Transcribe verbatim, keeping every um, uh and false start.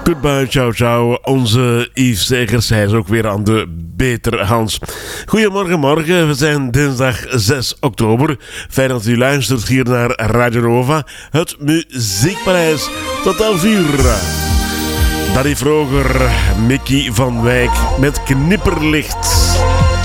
Goodbye, ciao, ciao. Onze Yves Segers, hij is ook weer aan de beterhand. Goedemorgen, morgen. We zijn dinsdag zes oktober. Fijn dat u luistert hier naar Radio Nova, het Muziekpaleis. Tot elf uur. Danny Vroger, Mickey van Wijk met Knipperlicht.